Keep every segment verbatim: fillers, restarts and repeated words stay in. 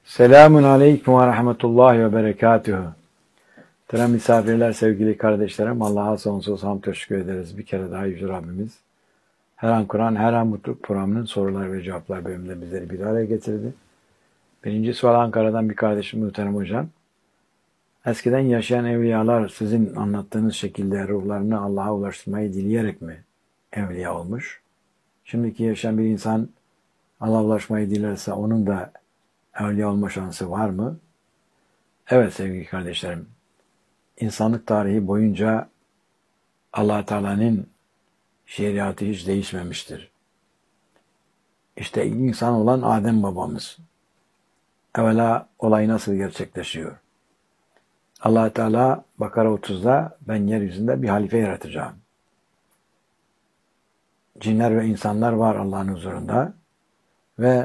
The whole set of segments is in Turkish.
Selamun Aleyküm ve Rahmetullahi ve Berekatuhu. Muhterem misafirler, sevgili kardeşlerim, Allah'a sonsuz hamd teşekkür ederiz. Bir kere daha Yüce Rabbimiz her an Kur'an, her an Mutluluk programının sorular ve cevaplar bölümünde bizleri bir araya getirdi. Birinci sual Ankara'dan bir kardeşim Muhterem Hocam. Eskiden yaşayan evliyalar sizin anlattığınız şekilde ruhlarını Allah'a ulaştırmayı dileyerek mi evliya olmuş? Şimdiki yaşayan bir insan Allah'a ulaşmayı dilerse onun da evliya olma şansı var mı? Evet sevgili kardeşlerim. İnsanlık tarihi boyunca Allah Teala'nın şeriatı hiç değişmemiştir. İşte ilk insan olan Adem babamız. Evvela olay nasıl gerçekleşiyor? Allah Teala Bakara otuzda ben yeryüzünde bir halife yaratacağım. Cinler ve insanlar var Allah'ın huzurunda ve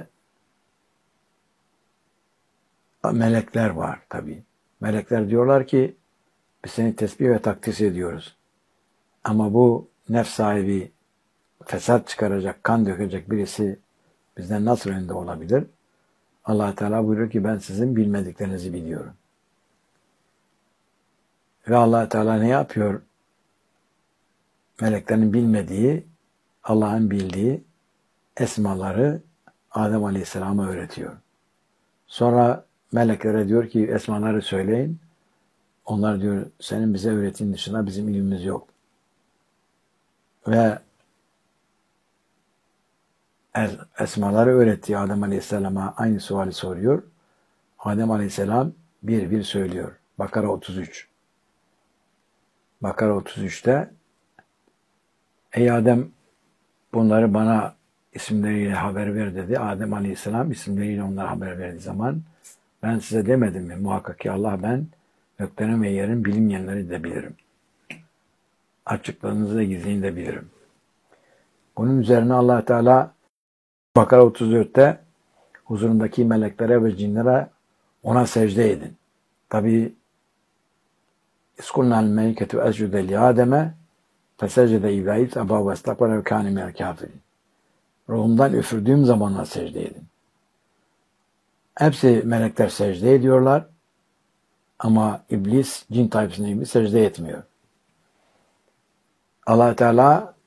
melekler var tabii. Melekler diyorlar ki biz seni tesbih ve takdis ediyoruz. Ama bu nefs sahibi, fesat çıkaracak, kan dökecek birisi bizden nasıl önde olabilir? Allah Teala buyuruyor ki ben sizin bilmediklerinizi biliyorum. Ve Allah Teala ne yapıyor? Meleklerin bilmediği, Allah'ın bildiği esmaları Adem Aleyhisselam'a öğretiyor. Sonra meleklere diyor ki esmaları söyleyin. Onlar diyor senin bize öğrettiğin dışında bizim ilmimiz yok. Ve esmaları öğrettiği Adem Aleyhisselam'a aynı suali soruyor. Adem Aleyhisselam bir bir söylüyor. Bakara otuz üç. Bakara otuz üçte ey Adem bunları bana isimleriyle haber ver dedi. Adem Aleyhisselam isimleriyle onlara haber verdiği zaman ben size demedim mi? Muhakkak ki Allah ben göklerin ve yerin bilinmeyenleri de bilirim. Açıklarınızı da gizlini de bilirim. Bunun üzerine Allah Teala Bakara otuz dörtte huzurundaki meleklere ve cinlere ona secde edin. Tabi İskulnal meliketu escude li Adem'e fesecde İbrahim eba ve estakbara ve kâne minel kâfirin. Ruhumdan üfürdüğüm zaman ona secde edin. Hepsi melekler secde ediyorlar. Ama iblis, cin tayfasının iblis secde etmiyor. Allah Teala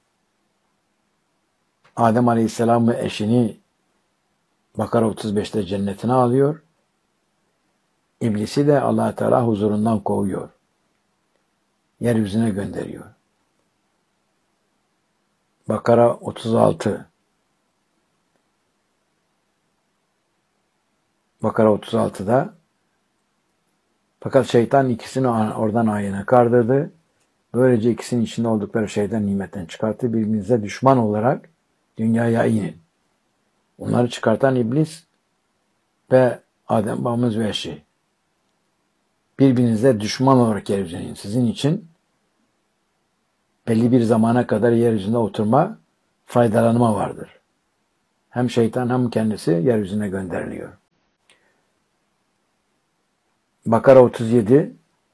Adem Aleyhisselam ve eşini Bakara otuz beşte cennetine alıyor. İblisi de Allah Teala huzurundan kovuyor. Yeryüzüne gönderiyor. Bakara otuz altı Bakara otuz altıda fakat şeytan ikisini oradan ayağına kardırdı. Böylece ikisinin içinde oldukları şeyden nimetten çıkarttı. Birbirinize düşman olarak dünyaya inin. Onları çıkartan iblis ve Adem babamız ve eşi. Birbirinize düşman olarak yeryüzüne inin. Sizin için belli bir zamana kadar yeryüzünde oturma, faydalanma vardır. Hem şeytan hem kendisi yeryüzüne gönderiliyor. Bakara otuz yedi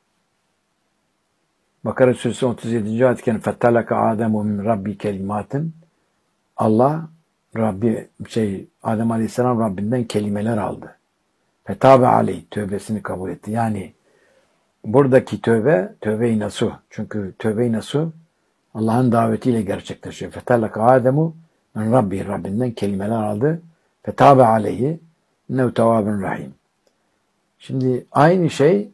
Bakara suresi otuz yedinci ayet-i Fettalaka Ademu min Rabbi kelimatin. Allah Rabbi şey Adem Aleyhisselam Rabbinden kelimeler aldı. Fetabe aleyh tövbesini kabul etti. Yani buradaki tövbe tövbe-i nasuh. Çünkü tövbe-i nasuh Allah'ın davetiyle gerçekleşiyor. Fettalaka Ademu min Rabbi Rabbinden kelimeler aldı. Fetabe aleyhi innehu tevvabun rahim. Şimdi aynı şey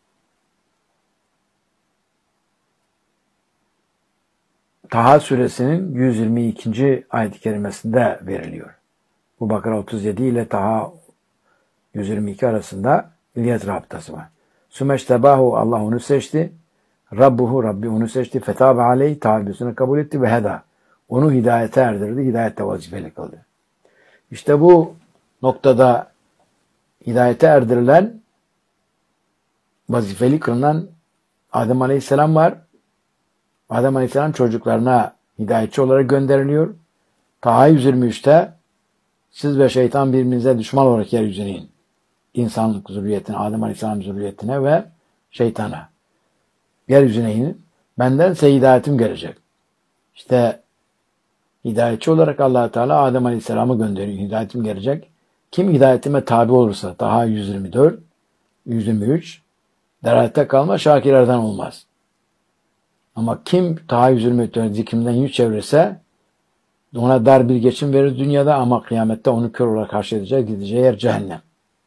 Taha suresinin yüz yirmi ikinci ayet-i kerimesinde veriliyor. Bu Bakara otuz yedi ile Taha yüz yirmi iki arasında illiyet rabıtası var. Sümeştebahu Allah onu seçti. Rabbuhu Rabbi onu seçti. Fetabe aleyh tavbesini kabul etti ve heda. Onu hidayete erdirdi. Hidayette vazifeli kıldı. İşte bu noktada hidayete erdirilen vazifeli kılınan Adem Aleyhisselam var. Adem Aleyhisselam çocuklarına hidayetçi olarak gönderiliyor. Taha yüz yirmi üçte siz ve şeytan birbirinize düşman olarak yeryüzüne inin. İnsanlık zürriyetine, Adem Aleyhisselam zürriyetine ve şeytana. Yeryüzüne inin. Benden size hidayetim gelecek. İşte hidayetçi olarak Allah Teala Adem Aleyhisselam'ı gönderiyor. Hidayetim gelecek. Kim hidayetime tabi olursa, Taha yüz yirmi dört, yüz yirmi üç, deralette kalma, şakirlerden olmaz. Ama kim Taha yüz yirmi üç zikrimden yüz çevirirse ona dar bir geçim verir dünyada ama kıyamette onu kör olarak karşılayacak, gideceği yer cehennem.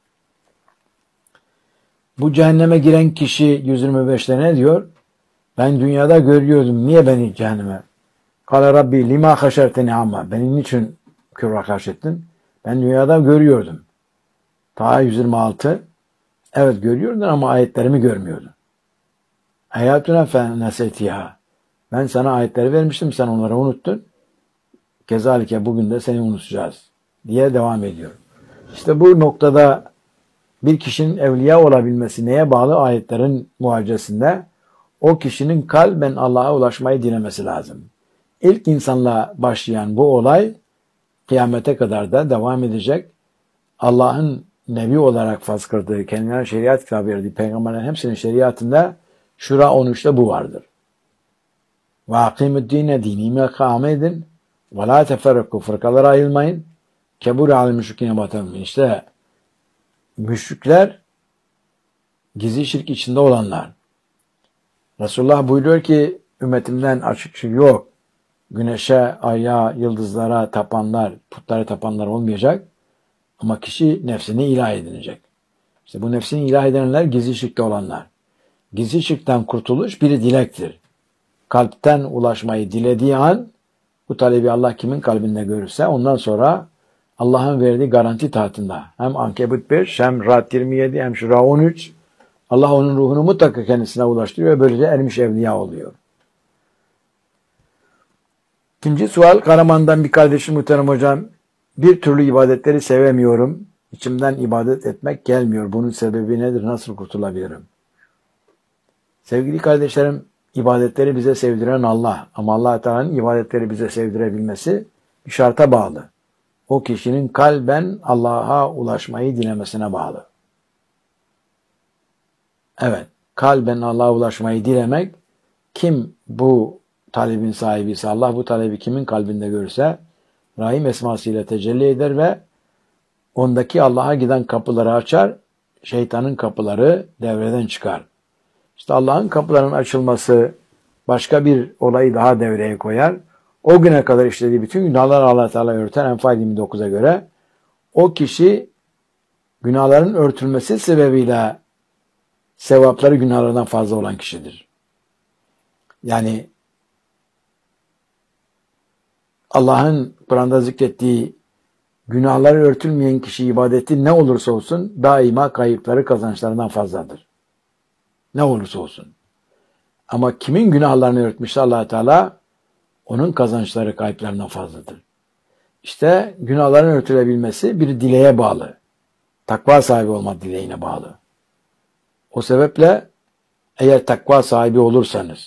Bu cehenneme giren kişi yüz yirmi beşte ne diyor? Ben dünyada görüyordum. Niye beni cehenneme? Kâle Rabbi lima haşerteni amma. Beni niçin kör olarak karşılattın? Ben dünyada görüyordum. Taha yüz yirmi altı. Evet görüyordun ama ayetlerimi görmüyordun. Hayatuna fe nesetiha. Ben sana ayetleri vermiştim. Sen onları unuttun. Kezalike bugün de seni unutacağız. Diye devam ediyor. İşte bu noktada bir kişinin evliya olabilmesi neye bağlı? Ayetlerin muhacesinde o kişinin kalben Allah'a ulaşmayı dilemesi lazım. İlk insanla başlayan bu olay kıyamete kadar da devam edecek. Allah'ın nebi olarak farz kıldığı, kendine şeriat kitabı verdiği peygamberlerin hepsinin şeriatında Şura on üçte bu vardır. Ve akimüddine dinime kâme edin ve la teferrakû, fırkalara ayrılmayın. Kebur alel müşrikine batalım. İşte müşrikler gizli şirk içinde olanlar. Resulullah buyuruyor ki ümmetimden açık şirk yok. Güneşe, aya, yıldızlara tapanlar, putlara tapanlar olmayacak. Ama kişi nefsini ilah edinecek. İşte bu nefsini ilah edenler gizli şirkte olanlar. Gizli şirkten kurtuluş bir dilektir. Kalpten ulaşmayı dilediği an bu talebi Allah kimin kalbinde görürse ondan sonra Allah'ın verdiği garanti tahtında hem Ankebut beş hem Ra'd yirmi yedi hem Şura on üç Allah onun ruhunu mutlaka kendisine ulaştırıyor ve böylece ermiş evliya oluyor. İkinci sual Karaman'dan bir kardeşim muhterem hocam. Bir türlü ibadetleri sevemiyorum. İçimden ibadet etmek gelmiyor. Bunun sebebi nedir? Nasıl kurtulabilirim? Sevgili kardeşlerim, ibadetleri bize sevdiren Allah. Ama Allah Teala'nın ibadetleri bize sevdirebilmesi bir şarta bağlı. O kişinin kalben Allah'a ulaşmayı dilemesine bağlı. Evet, kalben Allah'a ulaşmayı dilemek, kim bu talebin sahibiyse, Allah bu talebi kimin kalbinde görürse, Rahim esmasıyla tecelli eder ve ondaki Allah'a giden kapıları açar, şeytanın kapıları devreden çıkar. İşte Allah'ın kapılarının açılması başka bir olayı daha devreye koyar. O güne kadar işlediği bütün günahları Allah Teala örter. Enfal yirmi dokuza göre o kişi günahların örtülmesi sebebiyle sevapları günahlardan fazla olan kişidir. Yani Allah'ın Kur'an'da zikrettiği günahları örtülmeyen kişi ibadeti ne olursa olsun daima kayıpları kazançlarından fazladır. Ne olursa olsun. Ama kimin günahlarını örtmüşse Allah Teala onun kazançları kayıplarından fazladır. İşte günahların örtülebilmesi bir dileğe bağlı. Takva sahibi olma dileğine bağlı. O sebeple eğer takva sahibi olursanız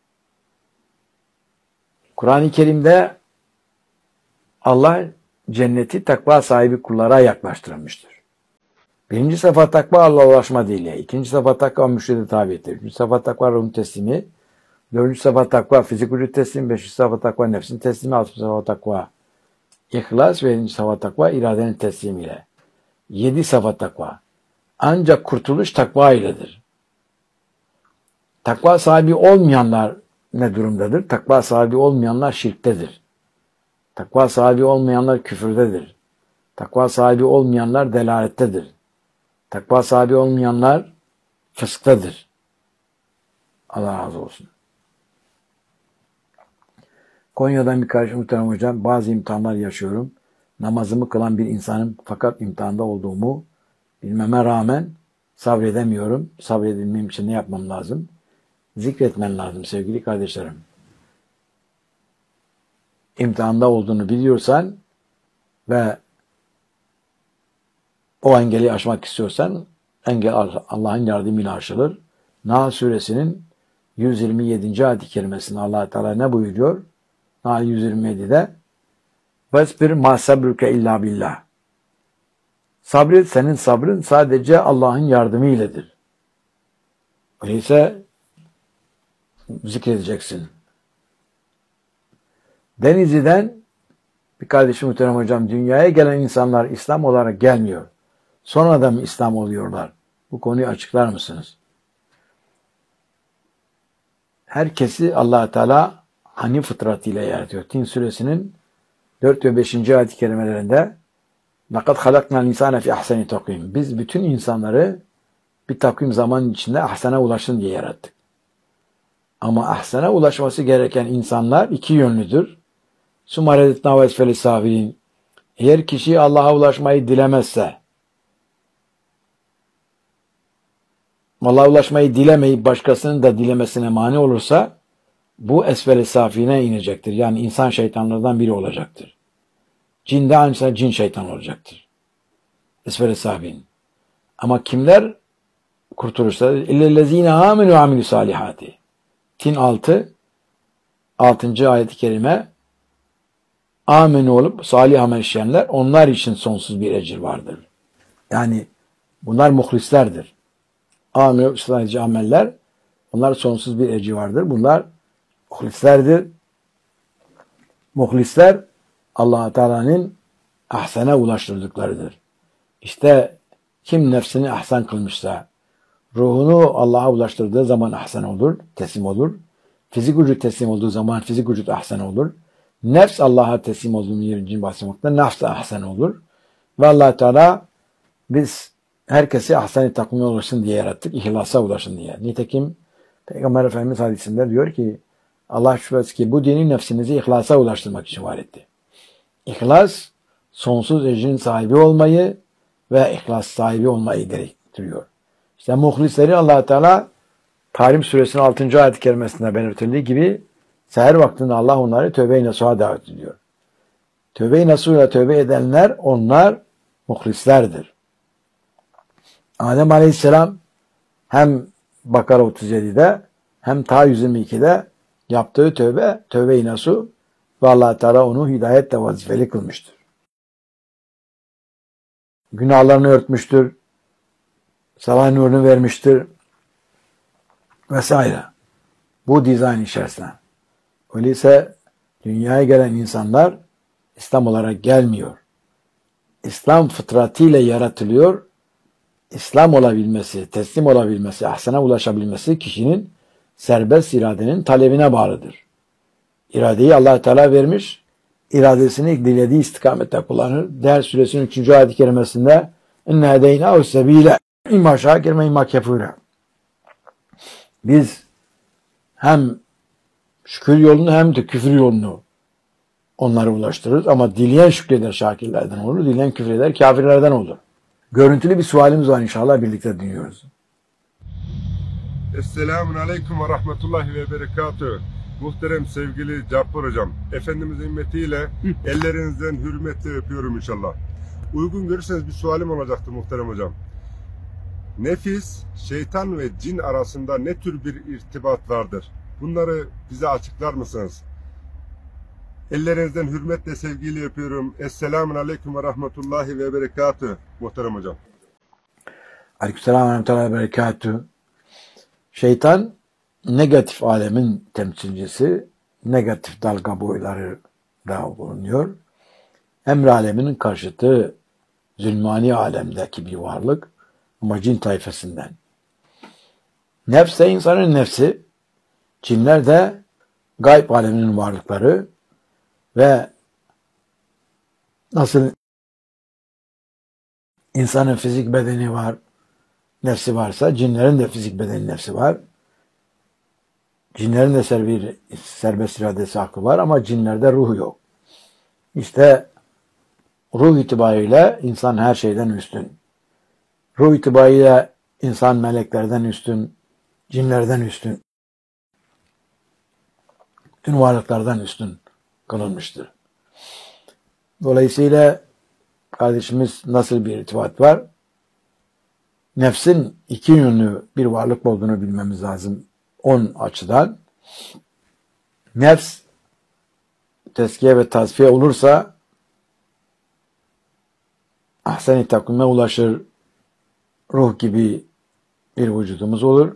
Kur'an-ı Kerim'de Allah cenneti takva sahibi kullara yaklaştırmıştır. Birinci sıfat takva Allah'a ulaşma dileği. İkinci sıfat takva müşride tabiyettir. Üçüncü sıfat takva ruhun teslimi. Dördüncü sıfat takva fizik vücut teslimi. Beşinci sıfat takva nefsin teslimi. Altıncı sıfat takva ihlas ve yedinci sıfat takva iradenin teslimiyle. Yedi sıfat takva. Ancak kurtuluş takva iledir. Takva sahibi olmayanlar ne durumdadır? Takva sahibi olmayanlar şirktedir. Takva sahibi olmayanlar küfürdedir. Takva sahibi olmayanlar delalettedir. Takva sahibi olmayanlar fısktadır. Allah razı olsun. Konya'dan bir kardeşim muhterem hocam, bazı imtihanlar yaşıyorum. Namazımı kılan bir insanım fakat imtihanda olduğumu bilmeme rağmen sabredemiyorum. Sabredebilmem için ne yapmam lazım? Zikretmen lazım sevgili kardeşlerim. İmtihanda olduğunu biliyorsan ve o engeli aşmak istiyorsan engel Allah'ın yardımıyla aşılır. Nahl suresinin yüz yirmi yedinci ayet-i kerimesinde Allah Teala ne buyuruyor? Nahl yüz yirmi yedide "Vesbir ma sabruke illa billah." Sabret, senin sabrın sadece Allah'ın yardımı iledir. Öyleyse zikredeceksin. Denizli'den Bir kardeşim muhterem hocam, dünyaya gelen insanlar İslam olarak gelmiyor. Sonradan mı İslam oluyorlar? Bu konuyu açıklar mısınız? Herkesi Allah Teala Hanif fıtratıyla yaratıyor. Tin suresinin dört ve beşinci ayet-i kerimelerinde لَقَدْ خَلَقْنَا الْاِنْسَانَ فِي اَحْسَنِ تَقْوِيمٍ Biz bütün insanları bir takvim zaman içinde ahsana ulaşsın diye yarattık. Ama ahsana ulaşması gereken insanlar iki yönlüdür. Sumaredetna ve esfeli safilin. Eğer kişi Allah'a ulaşmayı dilemezse, Allah'a ulaşmayı dilemeyip başkasının da dilemesine mani olursa, bu esfeli safiline inecektir. Yani insan şeytanlardan biri olacaktır. Cin de aynı cin şeytan olacaktır. Esfeli safilin. Ama kimler kurtulursa, illellezine amenu amilü salihati. Tin altı, altıncı ayet-i kerime, amenu olup salih amel işleyenler, onlar için sonsuz bir ecir vardır. Yani bunlar muhlislerdir. Amenu salih ameller, onlar sonsuz bir ecir vardır. Bunlar muhlislerdir. Muhlisler Allah Teala'nın ahsene ulaştırdıklarıdır. İşte kim nefsini ahsan kılmışsa, ruhunu Allah'a ulaştırdığı zaman ahsen olur, teslim olur. Fizik vücut teslim olduğu zaman fizik vücut ahsen olur. Nefs Allah'a teslim olduğunu yerincin bahsetmekte nefs de ahsen olur. Ve Allah Teala biz herkesi ahsen-i takvime ulaşsın diye yarattık. İhlasa ulaşsın diye. Nitekim Peygamber Efendimiz hadisinde diyor ki Allah şüphesiz ki bu dini nefsinizi ihlasa ulaştırmak için var etti. İhlas sonsuz ecrin sahibi olmayı ve ihlas sahibi olmayı gerektiriyor. İşte muhlisleri Allah Teala Tahrim suresinin altıncı ayet-i kerimesinde belirtildiği gibi seher vaktinde Allah onları tövbe-i nasuha davet ediyor. Tövbe-i nasuhla tövbe edenler onlar muhlislerdir. Adem Aleyhisselam hem Bakara otuz yedide hem Ta yüz ikide yaptığı tövbe, tövbe-i nasuh ve Allah Teala onu hidayetle vazifeli kılmıştır. Günahlarını örtmüştür, sabah nurunu vermiştir vesaire. Bu dizayn içerisinde. Öyleyse dünyaya gelen insanlar İslam olarak gelmiyor. İslam fıtratıyla yaratılıyor. İslam olabilmesi, teslim olabilmesi, ahsana ulaşabilmesi kişinin serbest iradenin talebine bağlıdır. İradeyi Allah Teala vermiş, iradesini dilediği istikamette kullanır. Değer suresinin üçüncü ayet-i kerimesinde inne hedeynahu sebile imma şakir ve imma kefure. Biz hem şükür yolunu hem de küfür yolunu onlara ulaştırırız. Ama dileyen şükreder şakirlerden olur, dileyen küfreder kafirlerden olur. Görüntülü bir sualimiz var, inşallah birlikte dinliyoruz. Esselamun Aleyküm ve Rahmetullahi ve Berekatühü. Muhterem sevgili Cabbar Hocam, Efendimiz himmetiyle ellerinizden hürmetle öpüyorum inşallah. Uygun görürseniz bir sualim olacaktı muhterem hocam. Nefis, şeytan ve cin arasında ne tür bir irtibat vardır? Bunları bize açıklar mısınız? Ellerinizden hürmetle sevgiyle öpüyorum. Esselamun Aleyküm ve Rahmetullahi ve Berekatühü muhterem hocam. Aleykümselam ve Rahmetullahi ve Berekatühü. Şeytan negatif alemin temsilcisi, negatif dalga boyları da bulunuyor. Emr aleminin karşıtı zulmani alemdeki bir varlık ama cin tayfasından. Nefs de insanın nefsi, cinler de gayb aleminin varlıkları ve nasıl insanın fizik bedeni var, nefsi varsa cinlerin de fizik bedeni nefsi var. Cinlerin de serbest iradesi hakkı var ama cinlerde ruhu yok. İşte ruh itibariyle insan her şeyden üstün. Ruh itibariyle insan meleklerden üstün, cinlerden üstün, bütün varlıklardan üstün kılınmıştır. Dolayısıyla kardeşimiz nasıl bir irtibat var? Nefsin iki yönlü bir varlık olduğunu bilmemiz lazım. On açıdan. Nefs tezkiye ve tasfiye olursa ahsen-i takvime ulaşır, ruh gibi bir vücudumuz olur.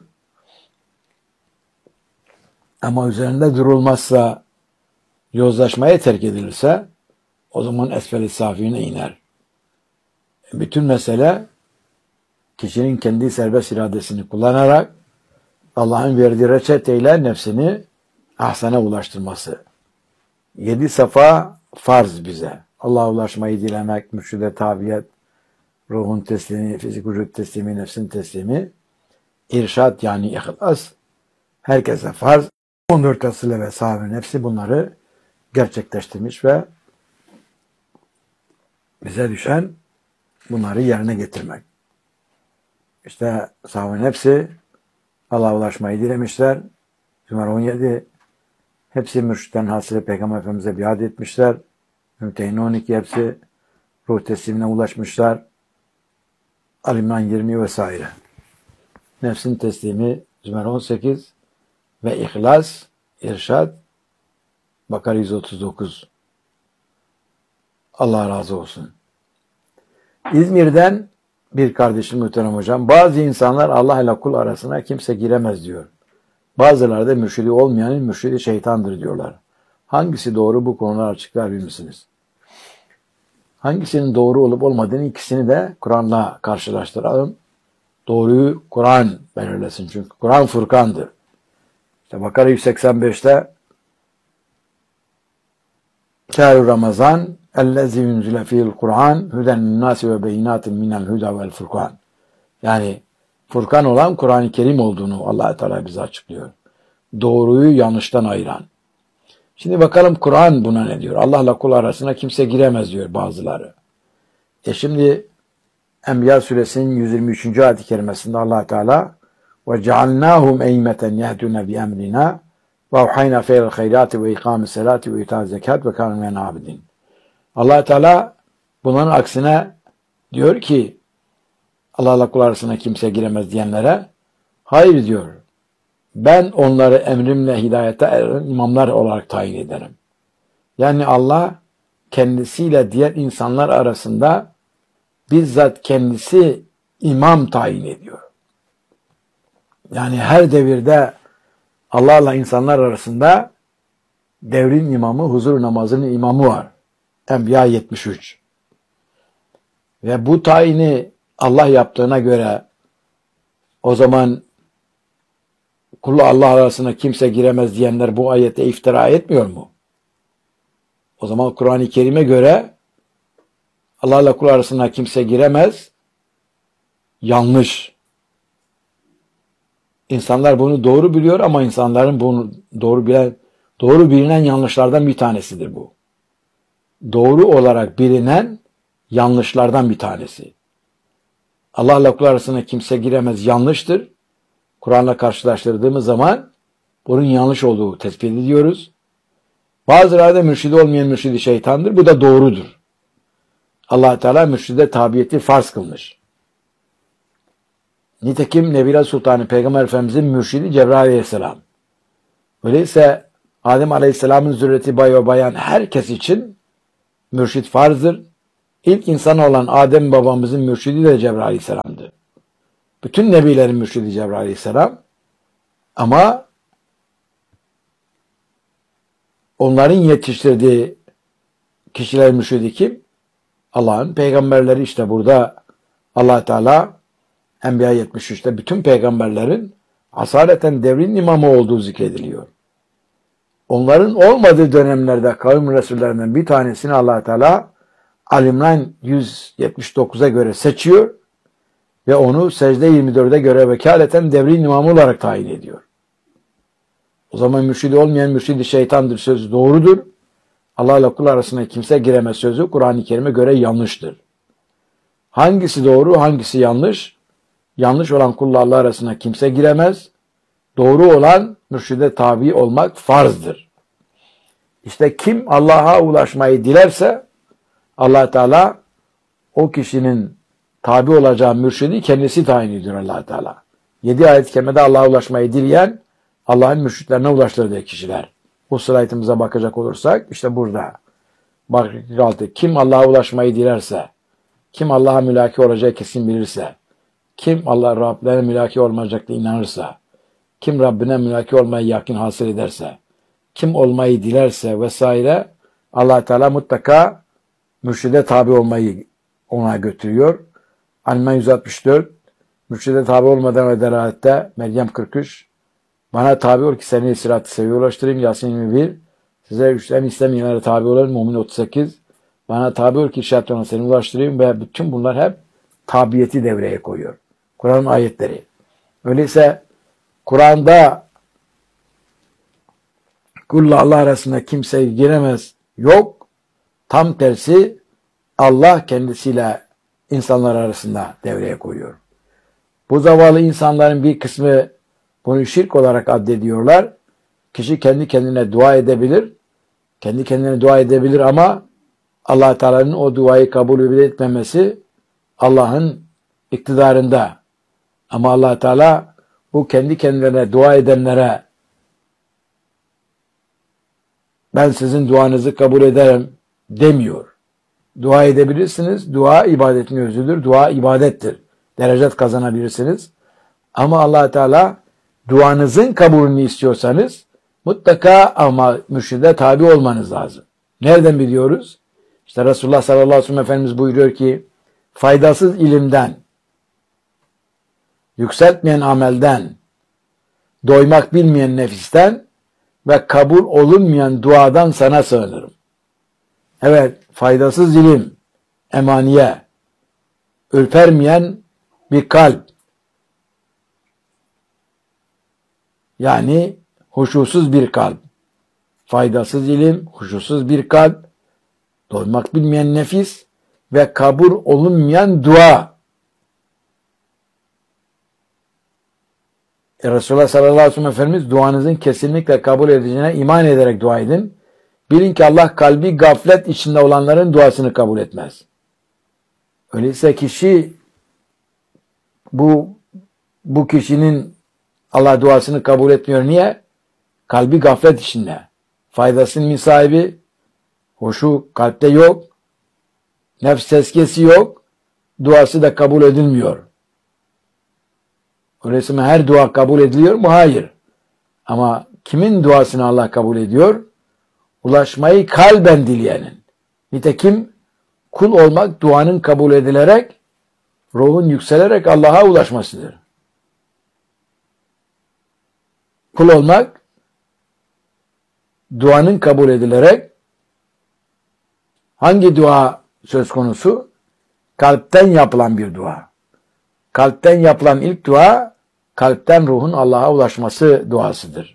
Ama üzerinde durulmazsa, yozlaşmaya terk edilirse o zaman esfel-i safiline iner. Bütün mesele kişinin kendi serbest iradesini kullanarak Allah'ın verdiği reçeteyle nefsini ahsana ulaştırması. Yedi safa farz bize. Allah'a ulaşmayı dilemek, mürşide tabiyet, ruhun teslimi, fizik vücut teslimi, nefsin teslimi, irşad yani ihlas, herkese farz. on dört asıl ve sahabenin hepsi bunları gerçekleştirmiş ve bize düşen bunları yerine getirmek. İşte sahabenin hepsi Allah'a ulaşmayı dilemişler. Zümer on yedi hepsi mürşitten hasılı Peygamber Efendimiz'e biat etmişler. Mümtehine on iki hepsi ruh teslimine ulaşmışlar. Al-İmran yirmi vesaire. Nefsin teslimi Zümer on sekiz ve İhlas, İrşad Bakara yüz otuz dokuz. Allah razı olsun. İzmir'den bir kardeşim muhterem hocam, bazı insanlar Allah ile kul arasına kimse giremez diyor. Bazıları da mürşidi olmayanın mürşidi şeytandır diyorlar. Hangisi doğru, bu konuları açıklar bilir misiniz? Hangisinin doğru olup olmadığını ikisini de Kur'an'la karşılaştıralım. Doğruyu Kur'an belirlesin. Çünkü Kur'an Furkan'dır. İşte Bakara yüz seksen beşte Şehru Ramazan ellezî yunzile fîhil Kur'an hüden linnâsi ve beyinâtin minel hüda vel furkan. Yani Furkan olan Kur'an-ı Kerim olduğunu Allah Teala bize açıklıyor. Doğruyu yanlıştan ayıran. Şimdi bakalım Kur'an buna ne diyor? Allah'la kul arasına kimse giremez diyor bazıları. E şimdi Enbiya suresinin yüz yirmi üçüncü ayet-i kerimesinde Allah Teala ve cealnâhum eymeten yehdûne bi emrina ve avhayna feyrel hayrâti ve ikâmis selâti ve itâz zekât ve kânu men abidin. Allah Teala bunların aksine diyor ki Allah'la kul arasına kimse giremez diyenlere hayır diyor. Ben onları emrimle hidayete eren imamlar olarak tayin ederim. Yani Allah kendisiyle diğer insanlar arasında bizzat kendisi imam tayin ediyor. Yani her devirde Allah'la insanlar arasında devrin imamı, huzur namazının imamı var. Enbiya yetmiş üç. Ve bu tayini Allah yaptığına göre o zaman kulla Allah arasına kimse giremez diyenler bu ayete iftira etmiyor mu? O zaman Kur'an-ı Kerim'e göre Allah'la kul arasına kimse giremez. Yanlış. İnsanlar bunu doğru biliyor ama insanların bunu doğru bilen, doğru bilinen yanlışlardan bir tanesidir bu. Doğru olarak bilinen yanlışlardan bir tanesi. Allah'la kul arasına kimse giremez yanlıştır. Kur'an'la karşılaştırdığımız zaman bunun yanlış olduğu tespit ediyoruz. Bazıları da mürşidi olmayan mürşidi şeytandır. Bu da doğrudur. Allah Teala mürşide tabiyeti farz kılmış. Nitekim Nebila Sultanı Peygamber Efendimizin mürşidi Cebrail Aleyhisselam. Öyleyse Adem Aleyhisselam'ın zürriyeti bay ve bayan herkes için mürşid farzdır. İlk insan olan Adem babamızın mürşidi de Cebrail Aleyhisselam'dı. Bütün nebilerin mürşidi Cebrail Aleyhisselam. Ama onların yetiştirdiği kişiler mürşidi kim? Allah'ın peygamberleri. İşte burada Allah Teala Enbiya yetmiş üçte bütün peygamberlerin asaleten devrin imamı olduğu zikrediliyor. Onların olmadığı dönemlerde kavim resullerinden bir tanesini Allah Teala Al-İmran yüz yetmiş dokuza göre seçiyor ve onu secde yirmi dörde göre vekaleten devrin imamı olarak tayin ediyor. O zaman mürşidi olmayan mürşidi şeytandır sözü doğrudur. Allah ile kul arasına kimse giremez sözü Kur'an-ı Kerim'e göre yanlıştır. Hangisi doğru, hangisi yanlış? Yanlış olan kulla Allah arasına kimse giremez. Doğru olan mürşide tabi olmak farzdır. İşte kim Allah'a ulaşmayı dilerse Allah Teala o kişinin tabi olacağı mürşidi kendisi tayin ediyor Allah Teala. Yedi ayet-i kerimede Allah'a ulaşmayı dileyen Allah'ın mürşitlerine ulaştırdığı kişiler. Bu slaytımıza bakacak olursak işte burada. Bak altı. Kim Allah'a ulaşmayı dilerse, kim Allah'a mülaki olacağı kesin bilirse, kim Allah Rablerine mülaki olmayacakla inanırsa, kim Rabbine mülaki olmayı yakin hasıl ederse, kim olmayı dilerse vesaire Allah Teala mutlaka mürşide tabi olmayı ona götürüyor. Alman yüz altmış dört, mürşide tabi olmadan ve delalette Meryem kırk üç, bana tabi ol ki seni sirat-ı seviye ulaştırayım. Yasin yirmi bir, size güçten istemeyenlere tabi olun. Mümin otuz sekiz, bana tabi ol ki şartlarına seni ulaştırayım. Ve bütün bunlar hep tabiyeti devreye koyuyor. Kur'an'ın ayetleri. Öyleyse Kur'an'da kulla Allah arasında kimse giremez yok. Tam tersi Allah kendisiyle insanlar arasında devreye koyuyor. Bu zavallı insanların bir kısmı bunu şirk olarak addediyorlar. Kişi kendi kendine dua edebilir. Kendi kendine dua edebilir ama Allah Teala'nın o duayı kabul etmemesi Allah'ın iktidarında. Ama Allah Teala bu kendi kendilerine dua edenlere ben sizin duanızı kabul ederim demiyor. Dua edebilirsiniz. Dua ibadetin özüdür. Dua ibadettir. Derecet kazanabilirsiniz. Ama Allah Teala duanızın kabulünü istiyorsanız mutlaka ama mürşide tabi olmanız lazım. Nereden biliyoruz? İşte Resulullah sallallahu aleyhi ve sellem Efendimiz buyuruyor ki faydasız ilimden, yükseltmeyen amelden, doymak bilmeyen nefisten ve kabul olunmayan duadan sana sığınırım. Evet, faydasız ilim, emaniye, ürpermeyen bir kalp, yani huşusuz bir kalp, faydasız ilim, huşusuz bir kalp, doymak bilmeyen nefis ve kabul olunmayan dua. E Resulullah sallallahu aleyhi ve sellem Efendimiz duanızın kesinlikle kabul edileceğine iman ederek dua edin. Bilin ki Allah kalbi gaflet içinde olanların duasını kabul etmez. Öyleyse kişi bu bu kişinin Allah duasını kabul etmiyor. Niye? Kalbi gaflet içinde. Faydasının min sahibi, hoşu kalpte yok, nefs tezkiyesi yok, duası da kabul edilmiyor. Öyleyse her dua kabul ediliyor mu? Hayır. Ama kimin duasını Allah kabul ediyor? Ulaşmayı kalben dileyenin. Nitekim kul olmak duanın kabul edilerek, ruhun yükselerek Allah'a ulaşmasıdır. Kul olmak duanın kabul edilerek, hangi dua söz konusu? Kalpten yapılan bir dua. Kalpten yapılan ilk dua, kalpten ruhun Allah'a ulaşması duasıdır.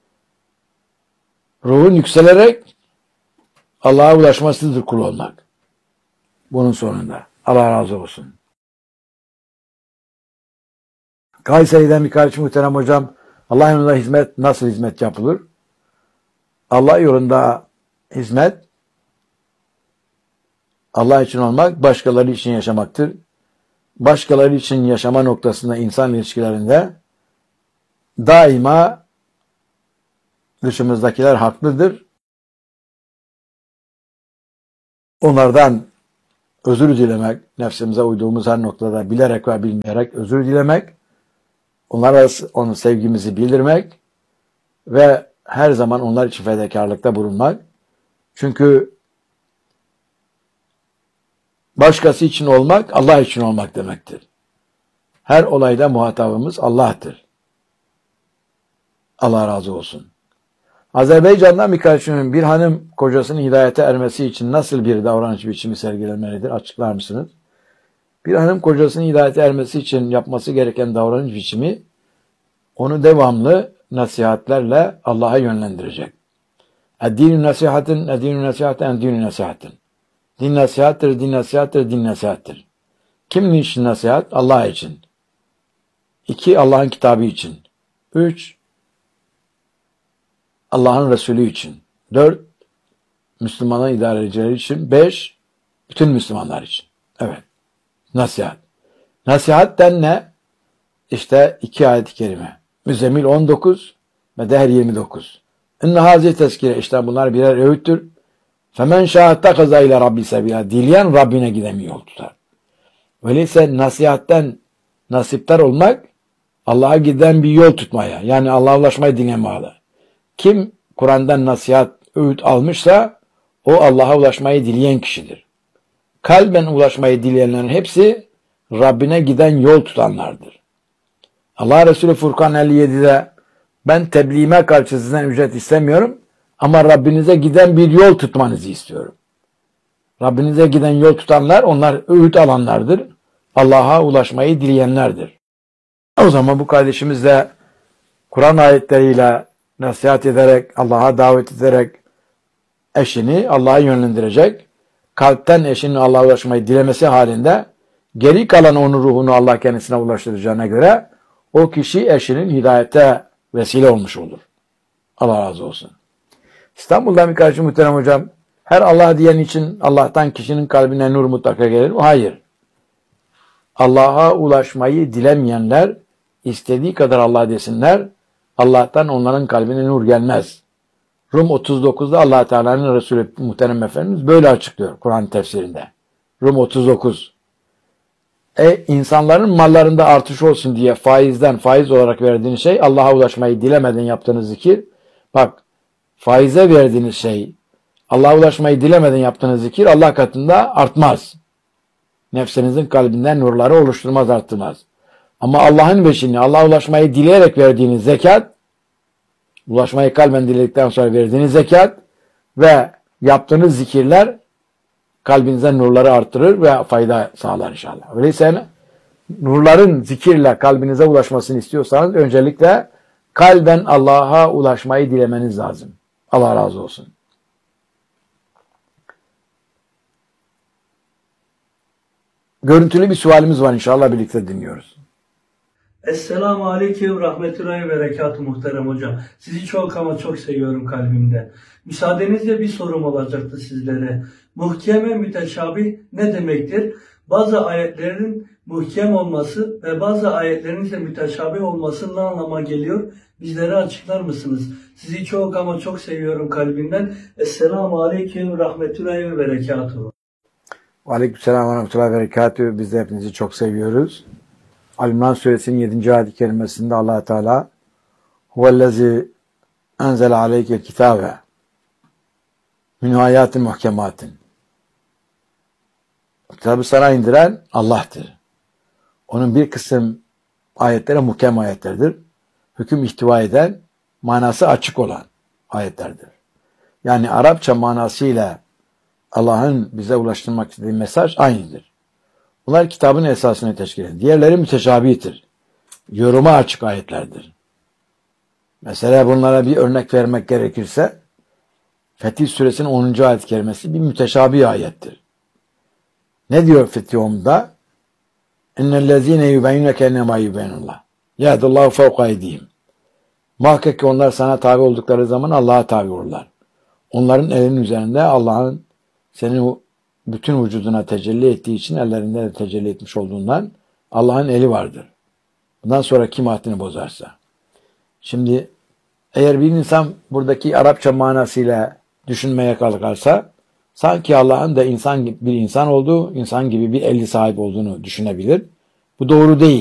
Ruhun yükselerek Allah'a ulaşmasıdır kul olmak. Bunun sonunda. Allah razı olsun. Kayseri'den bir kardeşim muhterem hocam, Allah yolunda hizmet nasıl hizmet yapılır? Allah yolunda hizmet, Allah için olmak, başkaları için yaşamaktır. Başkaları için yaşama noktasında insan ilişkilerinde daima dışımızdakiler haklıdır. Onlardan özür dilemek, nefsimize uyduğumuz her noktada bilerek ve bilmeyerek özür dilemek, onlara onun sevgimizi bildirmek ve her zaman onlar için fedakarlıkta bulunmak. Çünkü başkası için olmak, Allah için olmak demektir. Her olayda muhatabımız Allah'tır. Allah razı olsun. Azerbaycan'dan bir kardeşimin bir hanım kocasının hidayete ermesi için nasıl bir davranış biçimi sergilemelidir? Açıklar mısınız? Bir hanım kocasının hidayete ermesi için yapması gereken davranış biçimi onu devamlı nasihatlerle Allah'a yönlendirecek. Din-i nasihatin, din-i nasihatin, din-i nasihatin. Din nasihattır, din nasihattır, din nasihattır. Kimin için nasihat? Allah için. İki, Allah'ın kitabı için. Üç, Allah'ın Resulü için. Dört, Müslümanların idarecileri için. Beş, bütün Müslümanlar için. Evet. Nasihat. Nasihatten ne? İşte iki ayet-i kerime. Müzzemmil on dokuz ve Dehr yirmi dokuz. İnne hazi tezkire. İşte bunlar birer öğüttür. Femen şahatta kaza ile Rabbi sebiya. Dileyen Rabbine giden bir yol tutar. Öyleyse nasihatten nasiptar olmak, Allah'a giden bir yol tutmaya, yani Allah'a ulaşmayı dileyen bağlı. Kim Kur'an'dan nasihat, öğüt almışsa o Allah'a ulaşmayı dileyen kişidir. kalben ulaşmayı dileyenlerin hepsi Rabbine giden yol tutanlardır. Allah Resulü Furkan elli yedide ben tebliğime karşı sizden ücret istemiyorum ama Rabbinize giden bir yol tutmanızı istiyorum. Rabbinize giden yol tutanlar onlar öğüt alanlardır. Allah'a ulaşmayı dileyenlerdir. O zaman bu kardeşimiz de Kur'an ayetleriyle nasihat ederek, Allah'a davet ederek eşini Allah'a yönlendirecek. Kalpten eşinin Allah'a ulaşmayı dilemesi halinde geri kalan onun ruhunu Allah kendisine ulaştıracağına göre o kişi eşinin hidayete vesile olmuş olur. Allah razı olsun. İstanbul'dan bir kardeşim muhterem hocam, her Allah diyen için Allah'tan kişinin kalbine nur mutlaka gelir mi? Hayır. Allah'a ulaşmayı dilemeyenler istediği kadar Allah desinler, Allah'tan onların kalbine nur gelmez. Rum otuz dokuzda Allah Teala'nın Resulü muhterem Efendimiz böyle açıklıyor Kur'an tefsirinde. Rum otuz dokuz. E insanların mallarında artış olsun diye faizden faiz olarak verdiğiniz şey Allah'a ulaşmayı dilemeden yaptığınız zikir. Bak, faize verdiğiniz şey Allah'a ulaşmayı dilemeden yaptığınız zikir Allah katında artmaz. Nefsinizin kalbinden nurları oluşturmaz, arttırmaz. Ama Allah'ın beşini Allah'a ulaşmayı dileyerek verdiğiniz zekat, ulaşmayı kalben diledikten sonra verdiğiniz zekat ve yaptığınız zikirler kalbinize nurları arttırır ve fayda sağlar inşallah. Öyleyse nurların zikirle kalbinize ulaşmasını istiyorsanız öncelikle kalben Allah'a ulaşmayı dilemeniz lazım. Allah razı olsun. Görüntülü bir sualimiz var, inşallah birlikte dinliyoruz. Esselamu Aleyküm Rahmetullahi ve Berekatuhu muhterem hocam. Sizi çok ama çok seviyorum kalbimde. Müsaadenizle bir sorum olacaktı sizlere. Muhkeme müteşabih ne demektir? Bazı ayetlerin muhkem olması ve bazı ayetlerin ise müteşabih olması ne anlama geliyor? Bizlere açıklar mısınız? Sizi çok ama çok seviyorum kalbimden. Esselamu Aleyküm Rahmetullahi ve Berekatuhu. Aleykümselam ve Rahmetullahi ve Berekatuhu. Biz de hepinizi çok seviyoruz. Ali-İmran suresinin yedinci ayet-i kerimesinde Allah Teala huvellezî enzele aleykel kitâbe min ayatin muhkematin. Kitabı sana indiren Allah'tır. Onun bir kısım ayetleri muhkem ayetlerdir. Hüküm ihtiva eden, manası açık olan ayetlerdir. Yani Arapça manasıyla Allah'ın bize ulaştırmak istediği mesaj aynıdır. Bunlar kitabın esasını teşkil eder. Diğerleri müteşabihtir. Yoruma açık ayetlerdir. Mesela bunlara bir örnek vermek gerekirse Fetih Suresinin onuncu ayet-i kerimesi bir müteşabih ayettir. Ne diyor Fetih onda? İnnellezîne yubeyyineke ennemâ yubeyyinullah. Yahdullahu fevka eydihim. Muhakkak ki onlar sana tabi oldukları zaman Allah'a tabi olurlar. Onların elinin üzerinde Allah'ın senin bütün vücuduna tecelli ettiği için ellerinde de tecelli etmiş olduğundan Allah'ın eli vardır. Bundan sonra kim ahdini bozarsa. Şimdi eğer bir insan buradaki Arapça manasıyla düşünmeye kalkarsa sanki Allah'ın da insan gibi bir insan olduğu, insan gibi bir eli sahip olduğunu düşünebilir. Bu doğru değil.